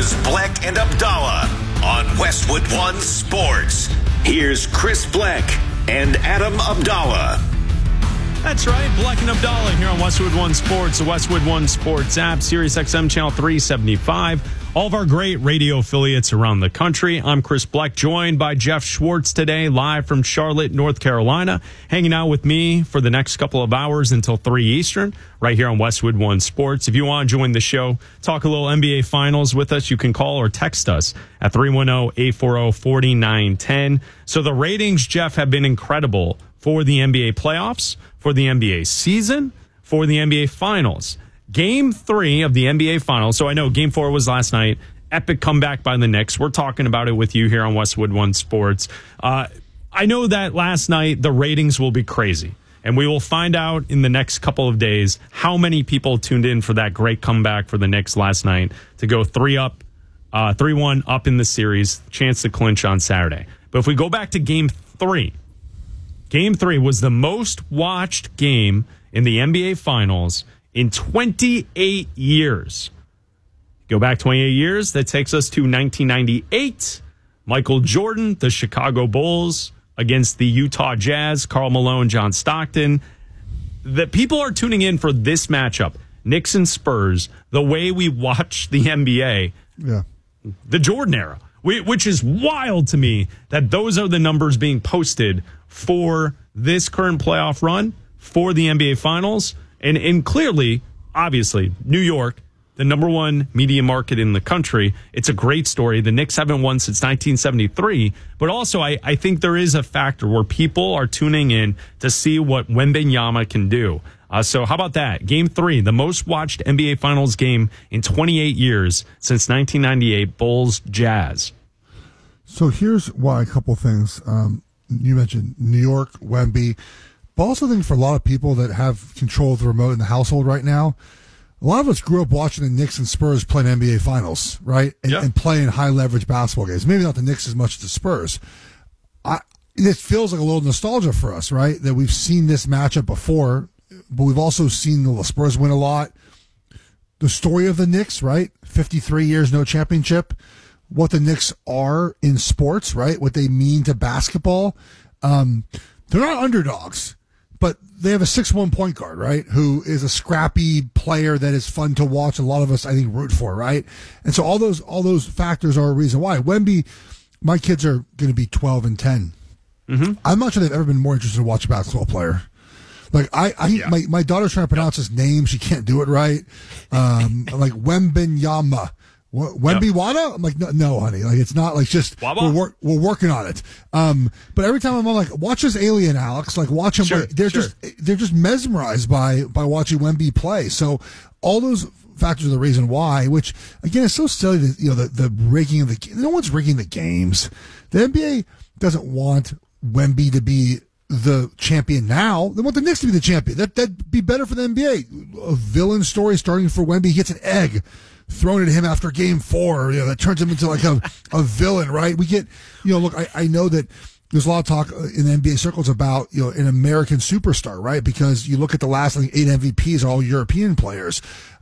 is Bleck and Abdallah on Westwood One Sports. Here's Chris Bleck and Adam Abdallah. That's right, Bleck and Abdallah here on Westwood One Sports, the Westwood One Sports app, Sirius XM Channel 375. All of our great radio affiliates around the country. I'm Chris Bleck, joined by Jeff Schwartz today, live from Charlotte, North Carolina, hanging out with me for the next couple of hours until 3 Eastern, right here on Westwood One Sports. If you want to join the show, talk a little NBA Finals with us, you can call or text us at 310-840-4910. So the ratings, Jeff, have been incredible for the NBA playoffs, for the NBA season, for the NBA Finals. Game 3 of the NBA Finals. So I know Game 4 was last night. Epic comeback by the Knicks. We're talking about it with you here on Westwood One Sports. I know that last night the ratings will be crazy. And we will find out in the next couple of days how many people tuned in for that great comeback for the Knicks last night to go 3-1 up in the series, chance to clinch on Saturday. But if we go back to Game 3, Game 3 was the most watched game in the NBA Finals in 28 years. Go back 28 years, that takes us to 1998. Michael Jordan, the Chicago Bulls against the Utah Jazz, Karl Malone, John Stockton. The people are tuning in for this matchup, Knicks and Spurs, the way we watch the NBA, the Jordan era, which is wild to me that those are the numbers being posted for this current playoff run, for the NBA Finals. And clearly, obviously, New York, the number one media market in the country. It's a great story. The Knicks haven't won since 1973. But also, I think there is a factor where people are tuning in to see what Wembanyama can do. So how about that? Game 3, the most watched NBA Finals game in 28 years since 1998, Bulls Jazz. So here's why a couple things. You mentioned New York, Wemby. But also, I think for a lot of people that have control of the remote in the household right now, a lot of us grew up watching the Knicks and Spurs playing NBA Finals, right? And playing high-leverage basketball games. Maybe not the Knicks as much as the Spurs. It feels like a little nostalgia for us, right? That we've seen this matchup before, but we've also seen the Spurs win a lot. The story of the Knicks, right? 53 years, no championship. What the Knicks are in sports, right? What they mean to basketball. They're not underdogs, but they have a 6'1" point guard, right? Who is a scrappy player that is fun to watch. A lot of us, I think, root for, right? And so all those factors are a reason why. Wemby, my kids are going to be 12 and 10. Mm-hmm. I'm not sure they've ever been more interested to watch a basketball player. Like my daughter's trying to pronounce his name. She can't do it right. Like Wembanyama. Wemby-Wada? I'm like, no, honey. Like, it's not like just, we're working on it. But every time I'm like, watch this alien, Alex. Like, watch him. They're just mesmerized by watching Wemby play. So all those factors are the reason why, which again is so silly that, the rigging of the game. No one's rigging the games. The NBA doesn't want Wemby to be the champion now. They want the Knicks to be the champion. That'd be better for the NBA. A villain story starting for Wemby. He gets an egg thrown at him after Game 4, that turns him into like a villain, right? We get, look, I know that there's a lot of talk in the NBA circles about, an American superstar, right? Because you look at the last, 8 MVPs are all European players.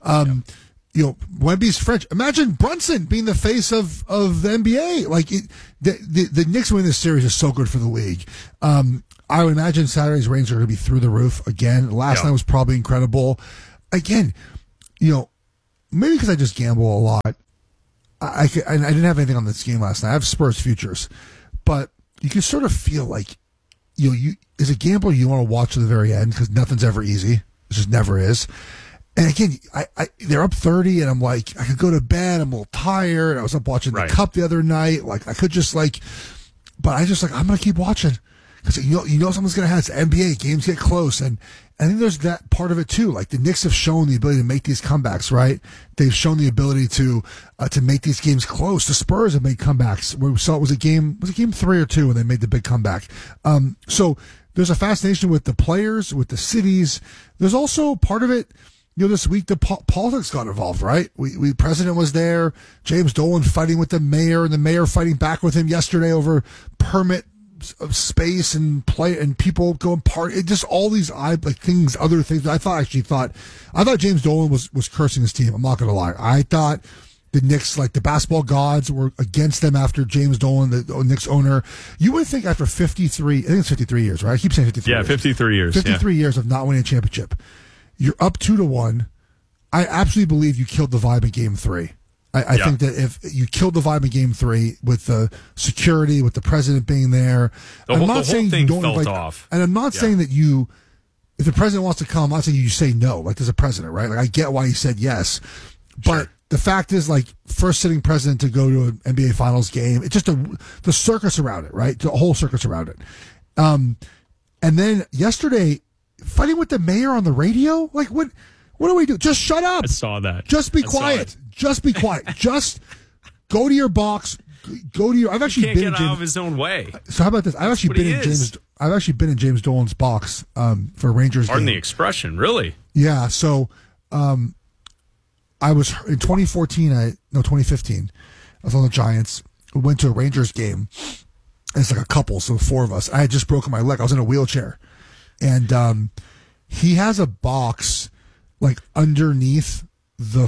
Wemby's French. Imagine Brunson being the face of the NBA. Like, the Knicks winning this series is so good for the league. I would imagine Saturday's ratings are going to be through the roof again. Last night was probably incredible. Again, maybe because I just gamble a lot. I didn't have anything on this game last night. I have Spurs futures, but you can sort of feel like, you as a gambler, you want to watch to the very end because nothing's ever easy. It just never is. And again, they're up 30, and I'm like, I could go to bed. I'm a little tired. I was up watching the Cup the other night. Like, I could just but I just I'm gonna keep watching because someone's gonna have it's NBA games get close, and I think there's that part of it too. Like, the Knicks have shown the ability to make these comebacks, right? They've shown the ability to make these games close. The Spurs have made comebacks. We saw it was game 3 or 2 when they made the big comeback. So there's a fascination with the players, with the cities. There's also part of it. This week the politics got involved, right? We president was there. James Dolan fighting with the mayor, and the mayor fighting back with him yesterday over permit of space and play and people going party. It just all these things, other things. I thought James Dolan was cursing his team. I'm not going to lie. I thought the Knicks, like the basketball gods, were against them after James Dolan, the Knicks owner. You would think after 53, I think it's 53 years, right? I keep saying 53 years. 53 years. 53 years of not winning a championship. You're up 2-1. I absolutely believe you killed the vibe in Game 3. I think that if you killed the vibe in Game 3 with the security, with the president being there, the whole thing felt off. And I'm not saying that you, if the president wants to come, I'm not saying you say no. Like there's a president, right? Like I get why he said yes, but the fact is, like first sitting president to go to an NBA Finals game, it's just the circus around it, right? The whole circus around it. And then yesterday, fighting with the mayor on the radio, like what? What do we do? Just shut up. I saw that. Just be quiet. Just be quiet. Just go to your box. Go to your. I've actually been out of his own way. So how about this? I've actually been in James Dolan's box for Rangers. Pardon the expression, really? Yeah. So, I was in 2015. I was on the Giants. We went to a Rangers game. It's like a couple, so 4 of us. I had just broken my leg. I was in a wheelchair, and he has a box like underneath the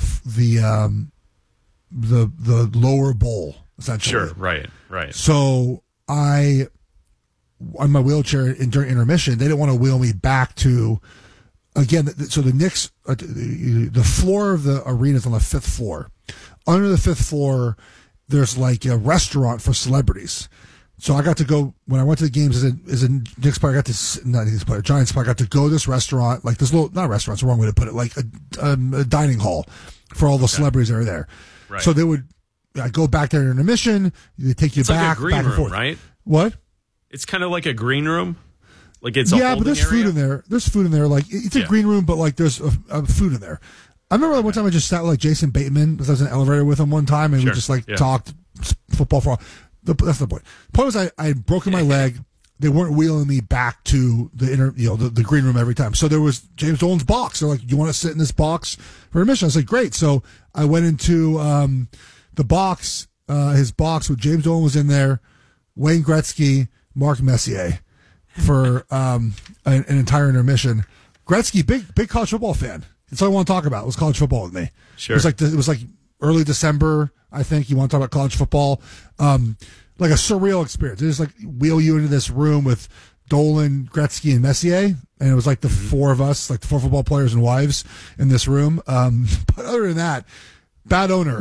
lower bowl, essentially. Sure, right. So on my wheelchair during intermission, they didn't want to wheel me back to, again, so the Knicks, the floor of the arena is on the 5th floor. Under the 5th floor, there's like a restaurant for celebrities. So I got to go, when I went to the games as a Knicks player, a Giants player, I got to go to this restaurant, like this little, not restaurant, it's the wrong way to put it, like a dining hall for all the celebrities that are there. Right. So I go back there in intermission, they take you it's back, like a green back and room, forth. Right? What? It's kind of like a green room? Like it's a but there's area? food in there. There's food in there. Like it's a green room, but like there's a food in there. I remember one time I just sat with like Jason Bateman, because I was in an elevator with him one time, and we just talked football for all. That's the point. The point was I had broken my leg. They weren't wheeling me back to the green room every time. So there was James Dolan's box. They're like, "You want to sit in this box for admission?" I was like, "Great." So I went into the box, his box with James Dolan was in there, Wayne Gretzky, Mark Messier for an entire intermission. Gretzky, big college football fan. That's all I want to talk about was college football with me. Sure. It was like early December. I think you want to talk about college football, like a surreal experience. They just like wheel you into this room with Dolan, Gretzky, and Messier, and it was like the 4 of us, like the 4 football players and wives in this room. But other than that, bad owner.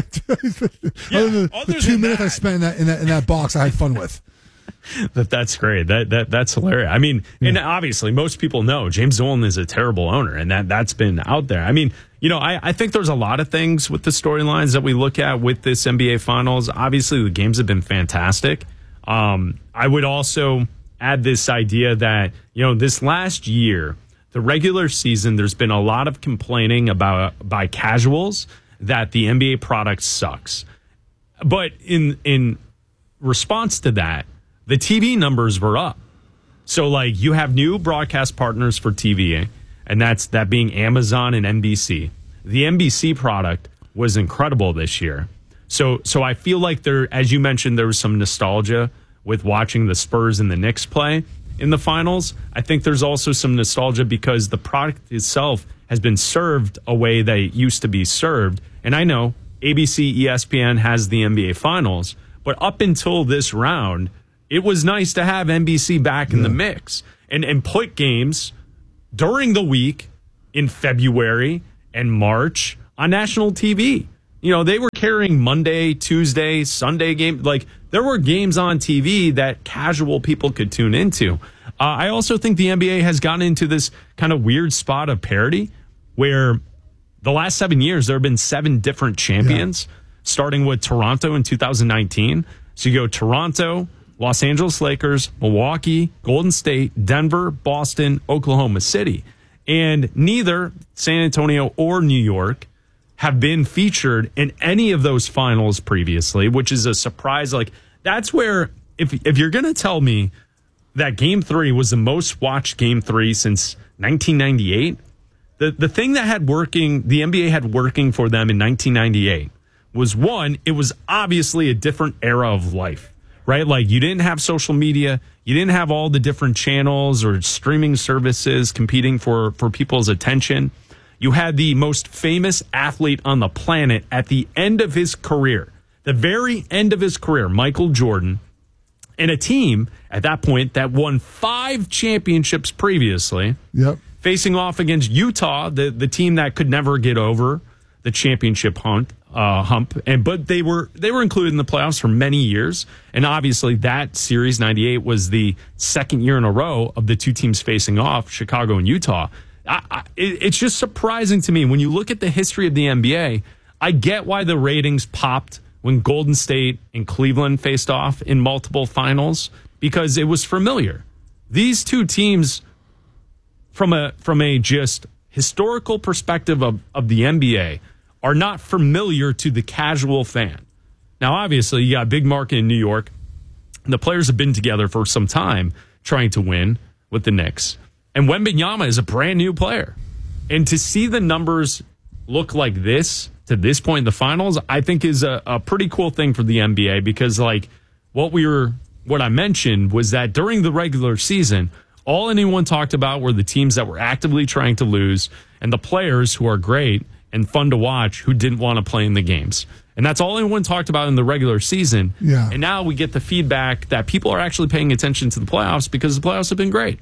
Other than the 2 minutes I spent in that box, I had fun with. That's great. That's hilarious. I mean, and obviously most people know James Dolan is a terrible owner, and that's been out there. I mean, I think there's a lot of things with the storylines that we look at with this NBA Finals. Obviously, the games have been fantastic. I would also add this idea that, this last year, the regular season, there's been a lot of complaining by casuals that the NBA product sucks. But in response to that, the TV numbers were up. So, like, you have new broadcast partners for TV, and that being Amazon and NBC. The NBC product was incredible this year. So I feel like as you mentioned, there was some nostalgia with watching the Spurs and the Knicks play in the finals. I think there's also some nostalgia because the product itself has been served a way that it used to be served. And I know ABC, ESPN has the NBA Finals, but up until this round, it was nice to have NBC back in the mix and put games during the week in February and March on national TV. They were carrying Monday, Tuesday, Sunday game. Like, there were games on TV that casual people could tune into. I also think the NBA has gotten into this kind of weird spot of parity where the last 7 years, there have been 7 different champions, starting with Toronto in 2019. So you go Toronto, Los Angeles Lakers, Milwaukee, Golden State, Denver, Boston, Oklahoma City. And neither San Antonio or New York have been featured in any of those finals previously, which is a surprise. Like, that's where, if you're going to tell me that Game 3 was the most watched Game 3 since 1998, the thing that the NBA had working for them in 1998 was, one, it was obviously a different era of life. Right? Like, you didn't have social media. You didn't have all the different channels or streaming services competing for people's attention. You had the most famous athlete on the planet at the end of his career, the very end of his career, Michael Jordan, and a team at that point that won 5 championships previously, facing off against Utah, the team that could never get over the championship hump. But they were included in the playoffs for many years, and obviously that series, 98, was the second year in a row of the two teams facing off, Chicago and Utah. It's just surprising to me when you look at the history of the NBA. I get why the ratings popped when Golden State and Cleveland faced off in multiple finals, because it was familiar. These two teams, from a just historical perspective of the NBA, are not familiar to the casual fan. Now, obviously, you got a big market in New York. The players have been together for some time trying to win with the Knicks. And Wembanyama is a brand new player. And to see the numbers look like this to this point in the finals, I think is a pretty cool thing for the NBA, because like what I mentioned was that during the regular season, all anyone talked about were the teams that were actively trying to lose and the players who are great and fun to watch who didn't want to play in the games. And that's all anyone talked about in the regular season. Yeah. And now we get the feedback that people are actually paying attention to the playoffs because the playoffs have been great.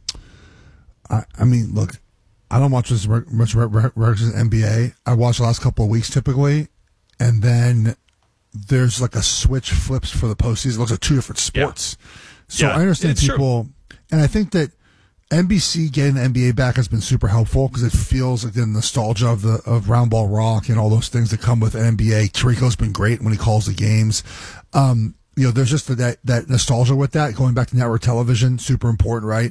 I mean, look, I don't watch this much NBA. I watch the last couple of weeks typically, and then there's like a switch flips for the postseason. It looks like two different sports. Yeah. So I understand people, and I think that NBC getting the NBA back has been super helpful because it feels like the nostalgia of Round Ball Rock and all those things that come with NBA. Tirico's been great when he calls the games. There's just that nostalgia with that going back to network television, super important, right?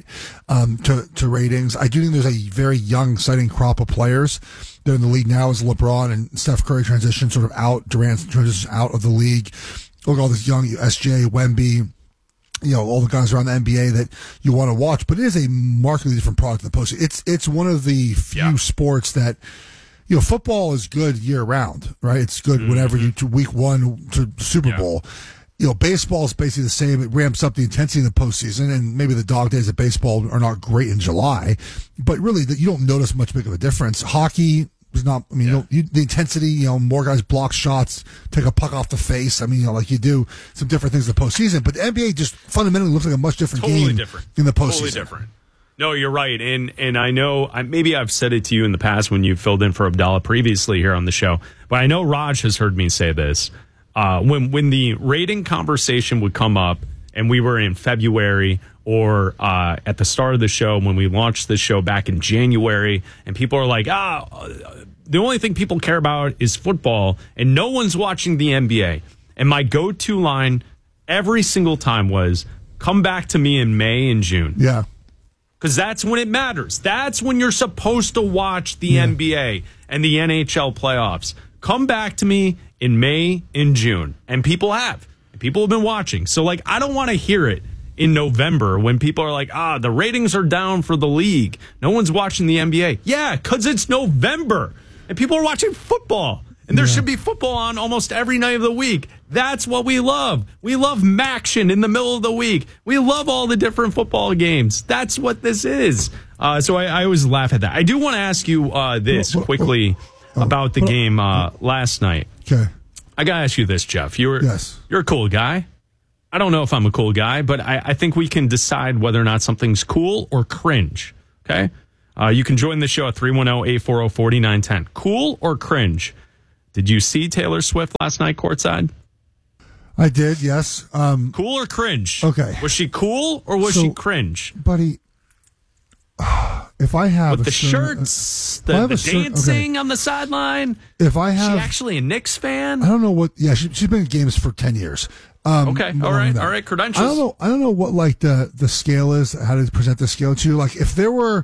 To ratings. I do think there's a very young, exciting crop of players. They're in the league now as LeBron and Steph Curry transition sort of out, Durant transition out of the league. Look at all this young SJ, Wemby, all the guys around the NBA that you want to watch, but it is a markedly different product than the postseason. It's one of the few sports that, football is good year round, right? It's good whenever you to week 1 to Super Bowl. Baseball is basically the same. It ramps up the intensity in the postseason, and maybe the dog days of baseball are not great in July, but really you don't notice much big of a difference. Hockey is not, the intensity, more guys block shots, take a puck off the face. Like you do some different things in the postseason, but the NBA just fundamentally looks like a much different game in the postseason. Totally different. No, you're right. And I know, maybe I've said it to you in the past when you filled in for Abdallah previously here on the show, but I know Raj has heard me say this. When the rating conversation would come up, and we were in February or at the start of the show when we launched the show back in January, and people are like, the only thing people care about is football, and no one's watching the NBA. And my go-to line every single time was, come back to me in May and June. Yeah. Because that's when it matters. That's when you're supposed to watch the NBA and the NHL playoffs. Come back to me in May and June. And people have. People have been watching. So, I don't want to hear it in November when people are like, the ratings are down for the league. No one's watching the NBA. Yeah, because it's November. And people are watching football. And there should be football on almost every night of the week. That's what we love. We love Maction in the middle of the week. We love all the different football games. That's what this is. So I always laugh at that. I do want to ask you this quickly about the game last night. Okay. I got to ask you this, Jeff. You're a cool guy. I don't know if I'm a cool guy, but I think we can decide whether or not something's cool or cringe. Okay? You can join the show at 310-840-4910. Cool or cringe? Did you see Taylor Swift last night courtside? I did, yes. Cool or cringe? Okay. Was she cool or was she cringe? Buddy, if I have with the shirts, the dancing on the sideline. If I have, is she actually a Knicks fan? I don't know what. Yeah, she's been in games for 10 years. Okay, all right, credentials. I don't know what the scale is. How to present the scale to you? If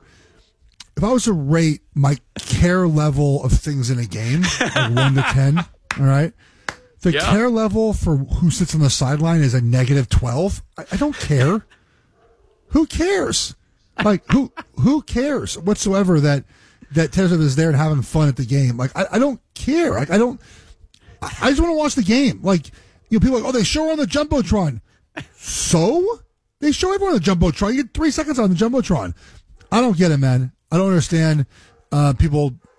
I was to rate my care level of things in a game, 1 to 10, all right. The care level for who sits on the sideline is a -12. I don't care. Who cares? Who cares whatsoever that Taylor Swift is there and having fun at the game? I don't care. I just want to watch the game. People are like, they show her on the Jumbotron. So? They show everyone on the Jumbotron. You get 3 seconds on the Jumbotron. I don't get it, man. I don't understand people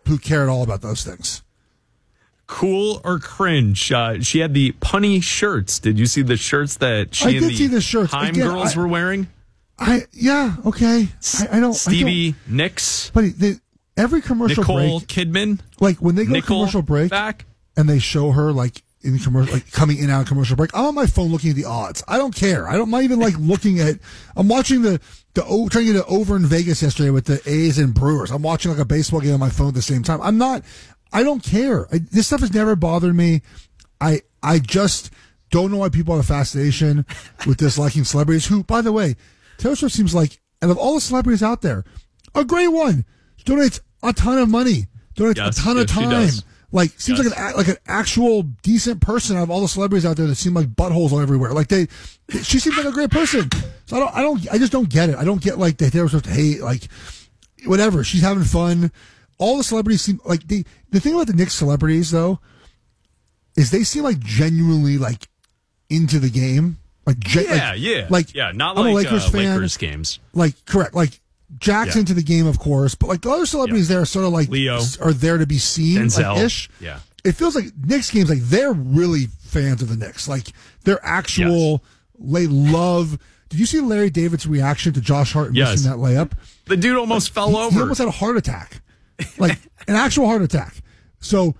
who care at all about those things. Cool or cringe? She had the punny shirts. Did you see the shirts that she and see the shirts. Time Again, girls were wearing? Yeah, okay. I don't. Stevie Nicks, But every commercial Nicole break, Kidman, like when they go to commercial break back. and they show her like in commercial, like coming in and out of commercial break, I'm on my phone looking at the odds. I don't care. I'm not even like looking at. I'm watching trying to get it over in Vegas yesterday with the A's and Brewers. I'm watching like a baseball game on my phone at the same time. I don't care. This stuff has never bothered me. I just don't know why people have a fascination with disliking celebrities who, by the way, Taylor Swift seems like, and of all the celebrities out there, a great one. She donates a ton of money, donates a ton of time. Like, seems like an actual decent person out of all the celebrities out there that seem like buttholes everywhere. Like she seems like a great person. So I just don't get it. I don't get like the Taylor Swift hate, like whatever. She's having fun. All the celebrities seem like the thing about the Knicks celebrities though is they seem like genuinely like into the game. Like not I'm like a Lakers fan. Lakers games. Like correct. Like Jack's into the game, of course, but like the other celebrities there are sort of like Leo are there to be seen, Denzel. like ish. Yeah. It feels like Knicks games, like they're really fans of the Knicks. Like they're actual. They love. Did you see Larry David's reaction to Josh Hart missing that layup? The dude almost fell over. He almost had a heart attack, like an actual heart attack. So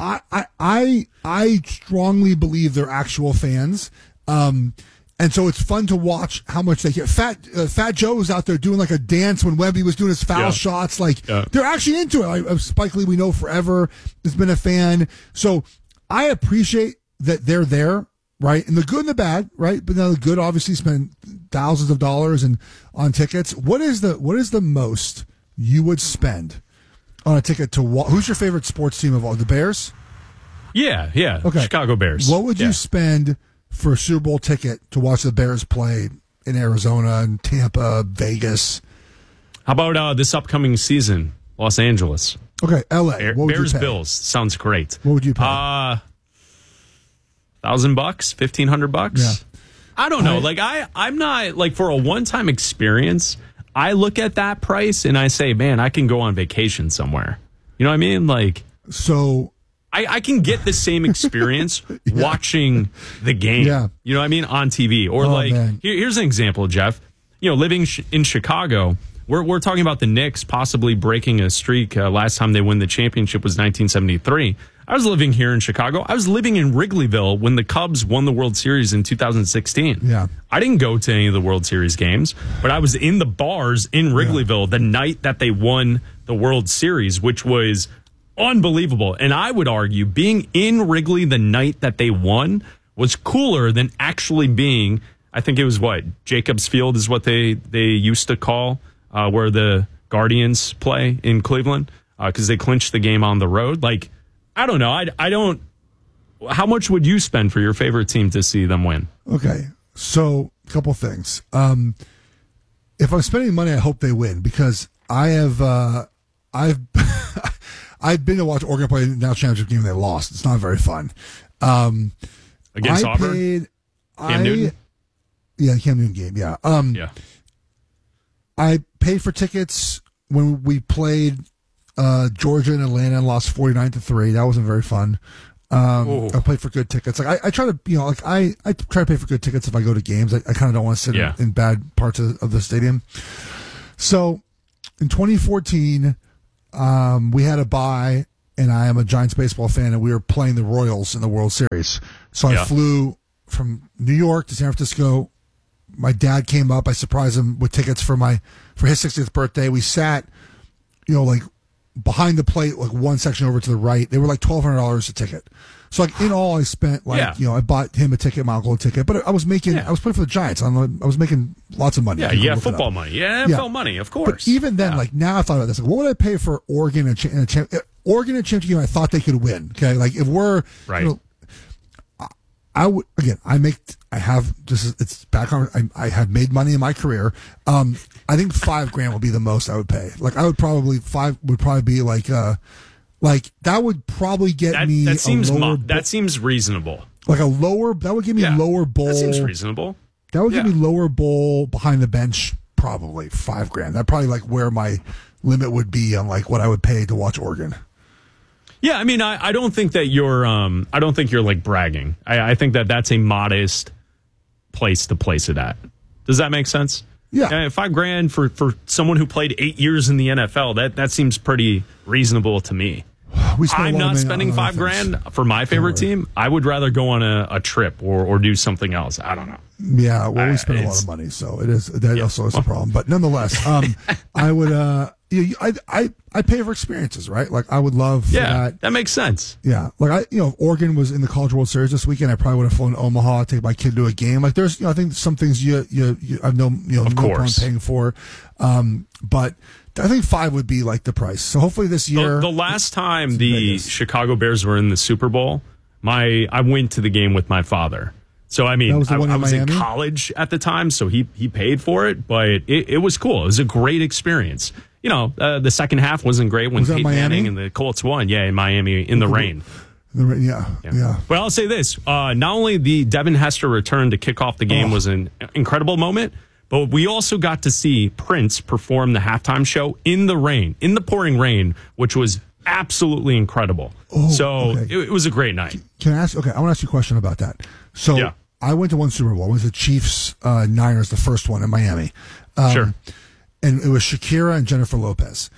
I strongly believe they're actual fans. And so it's fun to watch how much they get. Fat Joe was out there doing like a dance when Wemby was doing his foul shots. Like they're actually into it. Spike Lee, we know forever, has been a fan. So I appreciate that they're there, right? And the good and the bad, right? But now the good obviously spend thousands of dollars on tickets. What is the most you would spend on a ticket to who's your favorite sports team of all? The Bears? Yeah. Okay. Chicago Bears. What would you spend for a Super Bowl ticket to watch the Bears play in Arizona and Tampa, Vegas? How about this upcoming season, Los Angeles? Okay, LA. What would Bears you pay? Bills sounds great. What would you pay? $1,000, $1,500. Yeah. I don't know. I'm not like for a one-time experience. I look at that price and I say, man, I can go on vacation somewhere. You know what I mean? Like so. I can get the same experience watching the game, you know what I mean, on TV. Or here's an example, Jeff. You know, living in Chicago, we're talking about the Knicks possibly breaking a streak. Last time they won the championship was 1973. I was living here in Chicago. I was living in Wrigleyville when the Cubs won the World Series in 2016. Yeah. I didn't go to any of the World Series games, but I was in the bars in Wrigleyville the night that they won the World Series, which was unbelievable. And I would argue being in Wrigley the night that they won was cooler than actually being, I think it was Jacobs Field is what they used to call where the Guardians play in Cleveland because they clinched the game on the road. Like, I don't know. I don't. How much would you spend for your favorite team to see them win? Okay. So a couple things. If I'm spending money, I hope they win because I've been to watch Oregon play the national championship game and they lost. It's not very fun. Against Auburn? Cam Newton? Yeah, Cam Newton game, yeah. I paid for tickets when we played Georgia and Atlanta and lost 49-3. That wasn't very fun. I paid for good tickets. Like I try to, I try to pay for good tickets if I go to games. I kind of don't want to sit in bad parts of the stadium. So in 2014, we had a bye, and I am a Giants baseball fan, and we were playing the Royals in the World Series. So I flew from New York to San Francisco. My dad came up. I surprised him with tickets for his 60th birthday. We sat, like behind the plate, like one section over to the right. They were like $1,200 a ticket. So like in all, I spent I bought him a ticket, my uncle a ticket, but I was playing for the Giants. I was making lots of money. Football money, NFL money, of course. But even then, like now I thought about this. Like, what would I pay for Oregon and Oregon championship game? I thought they could win. Okay, like if we're right. I would again. I have it's back on. I have made money in my career. I think $5,000 would be the most I would pay. Like I would probably be like that would probably get me. That seems reasonable. Like that would give me lower bowl. That seems reasonable. That would give me lower bowl behind the bench. Probably $5,000. That probably like where my limit would be on like what I would pay to watch Oregon. Yeah, I mean, I don't think that you're like bragging. I think that that's a modest place to place it at. Does that make sense? Yeah. $5,000 for someone who played 8 years in the NFL, that seems pretty reasonable to me. I'm not spending $5,000 for my favorite team. I would rather go on a trip or do something else. I don't know. Yeah, well, we spend a lot of money, so it is that also is a problem. But nonetheless, I would I pay for experiences, right? Like I would love for that makes sense. Yeah, like if Oregon was in the College World Series this weekend, I probably would have flown to Omaha, take my kid to a game. Like there's I think some things you I've no problem paying for, but I think $5 would be like the price. So hopefully this year. The last time the Chicago Bears were in the Super Bowl, I went to the game with my father. So, I mean, I was in college at the time, so he paid for it, but it was cool. It was a great experience. The second half wasn't great when Peyton Manning and the Colts won. Yeah, in Miami in the rain. Yeah. But I'll say this. Not only the Devin Hester return to kick off the game was an incredible moment, but we also got to see Prince perform the halftime show in the rain, in the pouring rain, which was absolutely incredible. It was a great night. Can I ask? Okay, I want to ask you a question about that. So I went to one Super Bowl. It was the Chiefs Niners, the first one in Miami. Sure. And it was Shakira and Jennifer Lopez.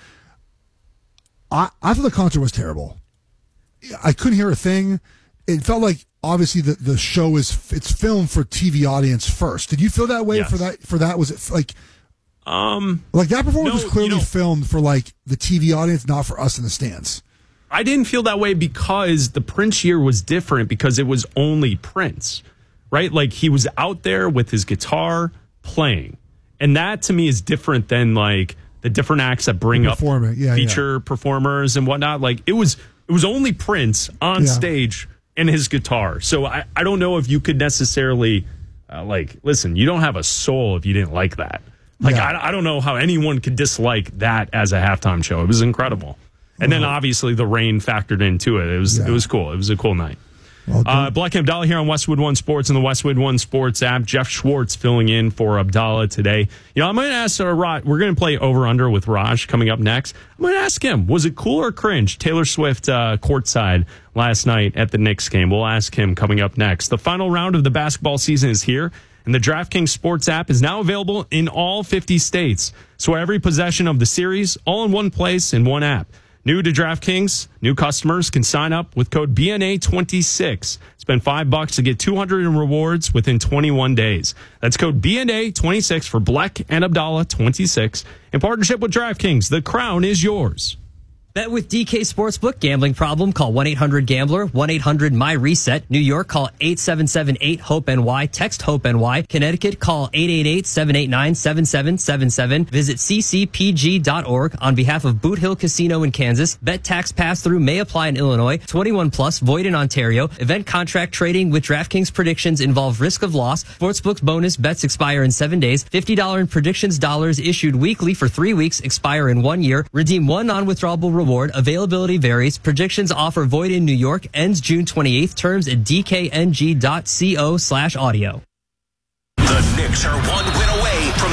I thought the concert was terrible. I couldn't hear a thing. It felt like obviously the show it's filmed for TV audience first. Did you feel that way Yes. for that? Was it like that performance was clearly filmed for like the TV audience, not for us in the stands? I didn't feel that way because the Prince year was different because it was only Prince, right? Like he was out there with his guitar playing. And that to me is different than like the different acts that bring up feature performers and whatnot. Like it was only Prince on stage and his guitar. So I don't know if you could necessarily listen, you don't have a soul if you didn't like that. Like I don't know how anyone could dislike that as a halftime show. It was incredible. And then obviously the rain factored into it. It was cool. It was a cool night. Black and Abdallah here on Westwood One Sports and the Westwood One Sports app. Jeff Schwartz filling in for Abdallah today. I'm going to ask Raj. We're going to play over under with Raj coming up next. I'm going to ask him, was it cool or cringe? Taylor Swift courtside last night at the Knicks game. We'll ask him coming up next. The final round of the basketball season is here, and the DraftKings Sports app is now available in all 50 states. So every possession of the series, all in one place in one app. New to DraftKings, new customers can sign up with code BNA26. Spend $5 to get 200 in rewards within 21 days. That's code BNA26 for Black and Abdallah 26. In partnership with DraftKings, the crown is yours. Bet with DK Sportsbook. Gambling problem? Call 1-800-GAMBLER. 1-800-MY-RESET. New York, call 877-8-HOPE-NY. Text HOPE-NY. Connecticut, call 888-789-7777. Visit ccpg.org. On behalf of Boot Hill Casino in Kansas, bet tax pass-through may apply in Illinois. 21 plus, void in Ontario. Event contract trading with DraftKings predictions involve risk of loss. Sportsbook's bonus bets expire in 7 days. $50 in predictions dollars issued weekly for 3 weeks, expire in 1 year. Redeem one non-withdrawable reward. Availability varies. Predictions offer void in New York. Ends June 28th. Terms at dkng.co/audio. The Knicks are one win